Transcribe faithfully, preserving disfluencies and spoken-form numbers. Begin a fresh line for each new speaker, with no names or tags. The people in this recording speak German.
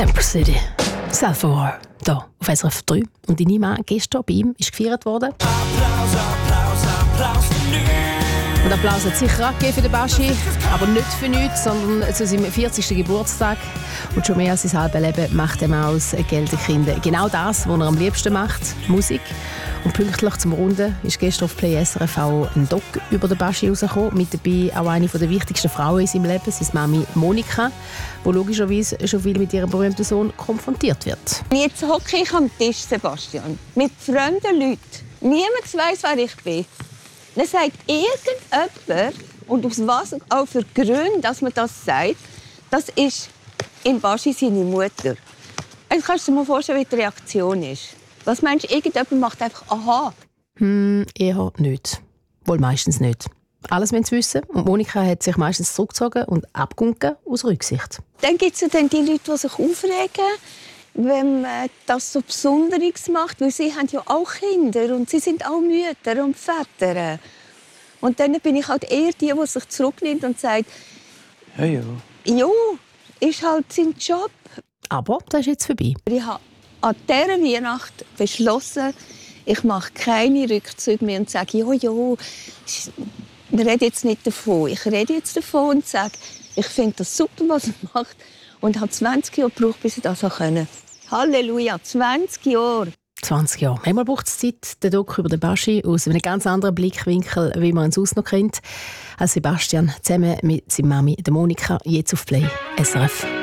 Temple City, Self-Aware, hier auf S R F drei. Und deine Mann gestern bei ihm ist gefeiert worden.
Applaus, Applaus, Applaus für nichts.
Und Applaus hat sicher auch gegeben für den Baschi, aber nicht für nichts, sondern zu seinem vierzigsten Geburtstag. Und schon mehr als sein halbes Leben macht er mal aus Gelderkinder genau das, was er am liebsten macht, Musik. Und pünktlich zum Runden ist gestern auf Play S R F auch ein Doc über den Baschi rausgekommen. Mit dabei auch eine der wichtigsten Frauen in seinem Leben, seine Mami Monika, die logischerweise schon viel mit ihrem berühmten Sohn konfrontiert wird.
Jetzt hocke ich am Tisch, Sebastian, mit fremden Leuten. Niemand weiss, wer ich bin. Dann sagt irgendjemand, und aus was auch für Gründen, dass man das sagt, das ist im Baschi seine Mutter. Also kannst du dir mal vorstellen, wie die Reaktion ist. Was meinst du, irgendjemand macht einfach «Aha»?
Hm, eher nicht. Wohl meistens nicht. Alles wollen sie wissen. Und Monika hat sich meistens zurückgezogen und abgewunken aus Rücksicht.
Dann gibt es ja dann die Leute, die sich aufregen, wenn man das so Besonderes macht. Weil sie haben ja auch Kinder und sie sind auch Mütter und Väter. Und dann bin ich halt eher die, die sich zurücknimmt und sagt
Ja, ja.
«Ja, ist halt sein Job».
Aber das ist jetzt vorbei.
Ich habe an dieser Weihnacht beschlossen, ich mache keine Rückzüge mehr und sage, ja, ja, ich rede jetzt nicht davon. Ich rede jetzt davon und sage, ich finde das super, was er macht. Und habe zwanzig Jahre gebraucht, bis ich das konnte. Halleluja, zwanzig Jahre.
zwanzig Jahre. Manchmal braucht es Zeit, den Doc über den Baschi aus einem ganz anderen Blickwinkel, wie man ihn sonst noch kennt, als Sebastian zusammen mit seiner Mami, der Monika, jetzt auf Play S R F.